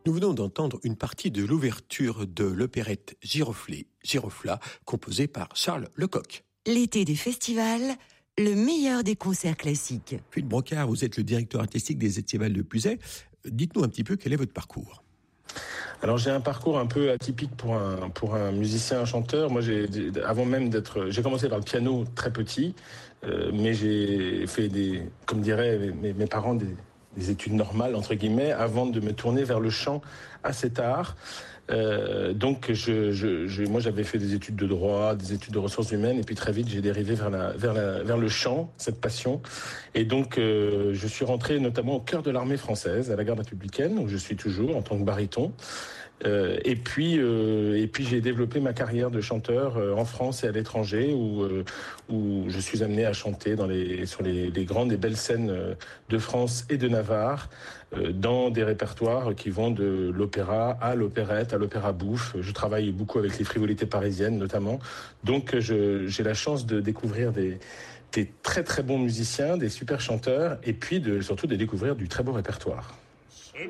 Nous venons d'entendre une partie de l'ouverture de l'opérette Girofla, composée par Charles Lecoq. L'été des festivals, le meilleur des concerts classiques. Philippe Brocard, vous êtes le directeur artistique des Estivales de Puisaye. Dites-nous un petit peu quel est votre parcours. Alors j'ai un parcours un peu atypique pour un musicien, un chanteur. Moi j'ai commencé par le piano très petit, mais j'ai fait comme diraient mes parents, des études normales entre guillemets, avant de me tourner vers le chant assez tard. Donc moi j'avais fait des études de droit, des études de ressources humaines, et puis très vite j'ai dérivé vers le chant, cette passion. Et donc je suis rentré notamment au cœur de l'armée française, à la garde républicaine, où je suis toujours en tant que baryton. Et puis j'ai développé ma carrière de chanteur en France et à l'étranger, où je suis amené à chanter sur les grandes et belles scènes de France et de Navarre, dans des répertoires qui vont de l'opéra à l'opérette, à l'opéra bouffe. Je travaille beaucoup avec les frivolités parisiennes notamment. Donc j'ai la chance de découvrir des très très bons musiciens, des super chanteurs, et puis surtout de découvrir du très beau répertoire.